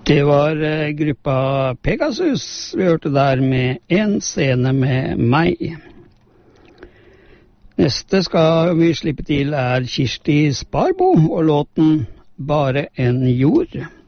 Det var gruppa Pegasus vi hørte der med En scene med meg. Neste skal vi slippe til Kirsti Sparbo og låten Bare en jord.